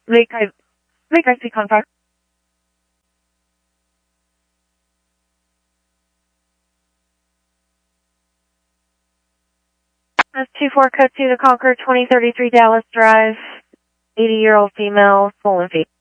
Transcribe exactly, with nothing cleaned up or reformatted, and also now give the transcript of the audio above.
Vacancy, vacancy contact. That's two four code two to Concord, twenty thirty-three Dallas Drive. eighty-year-old female, swollen feet.